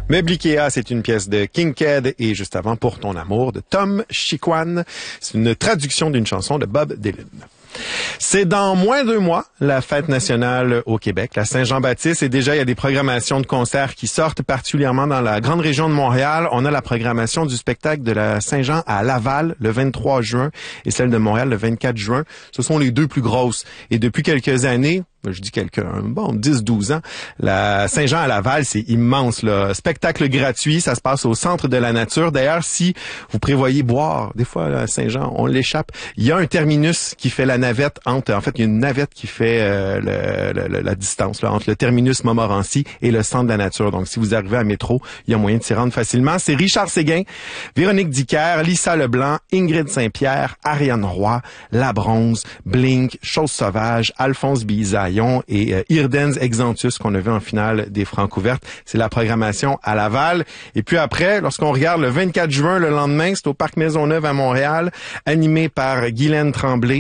Meuble Ikea, c'est une pièce de Kinked et juste avant Pour ton amour de Tom Chiquan. C'est une traduction d'une chanson de Bob Dylan. C'est dans moins d'1 mois, la fête nationale au Québec, la Saint-Jean-Baptiste, et déjà il y a des programmations de concerts qui sortent, particulièrement dans la grande région de Montréal. On a la programmation du spectacle de la Saint-Jean à Laval le 23 juin et celle de Montréal le 24 juin. Ce sont les deux plus grosses. Et depuis quelques années, je dis 10-12 ans, la Saint-Jean à Laval, c'est immense, là. Spectacle gratuit, ça se passe au Centre de la Nature. D'ailleurs, si vous prévoyez boire, des fois, à Saint-Jean, on l'échappe. Il y a un terminus qui fait la navette il y a une navette qui fait la distance là, entre le terminus Montmorency et le Centre de la Nature. Donc, si vous arrivez à métro, il y a moyen de s'y rendre facilement. C'est Richard Séguin, Véronique Dicker, Lisa Leblanc, Ingrid Saint-Pierre, Ariane Roy, La Bronze, Blink, Chose Sauvage, Alphonse Bisaillon et Irdens Exantus qu'on a vu en finale des Francouvertes. C'est la programmation à Laval. Et puis après, lorsqu'on regarde le 24 juin, le lendemain, c'est au Parc Maisonneuve à Montréal, animé par Guylaine Tremblay.